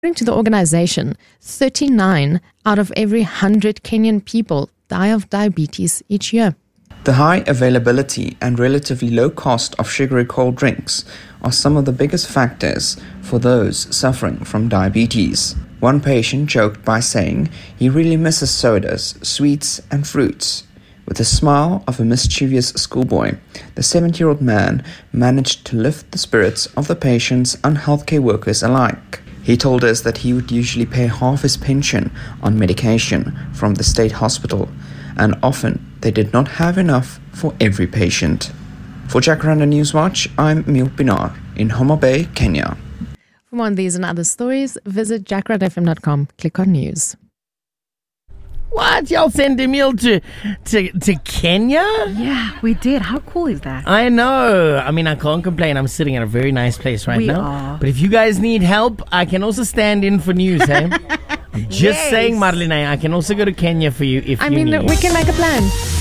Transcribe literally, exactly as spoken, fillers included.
According to the organization, thirty-nine out of every one hundred Kenyan people die of diabetes each year. The high availability and relatively low cost of sugary cold drinks are some of the biggest factors for those suffering from diabetes. One patient joked by saying he really misses sodas, sweets and fruits. With the smile of a mischievous schoolboy, the seventy-year-old man managed to lift the spirits of the patients and healthcare workers alike. He told us that he would usually pay half his pension on medication from the state hospital, and often they did not have enough for every patient. For Jacaranda Newswatch, I'm Emil Pinar in Homa Bay, Kenya. For more on these and other stories, visit jacaranda f m dot com. Click on news. What? Y'all send Emil to, to to Kenya? Yeah, we did. How cool is that? I know. I mean, I can't complain. I'm sitting at a very nice place right we now. Are. But if you guys need help, I can also stand in for news, eh? I'm just Yes. saying, Marlene, I can also go to Kenya for you if I you mean, need. we can make a plan.